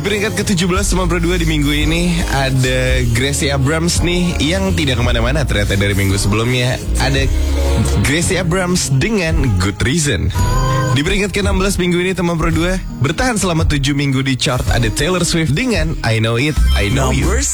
peringkat ke-17 sama Pro 2 di minggu ini ada Gracie Abrams nih yang tidak kemana-mana ternyata dari minggu sebelumnya. Ada Gracie Abrams dengan Good Reason. Di peringkat ke-16 minggu ini teman Pro 2 bertahan selama 7 minggu di chart ada Taylor Swift dengan I Know It, I Know You. Number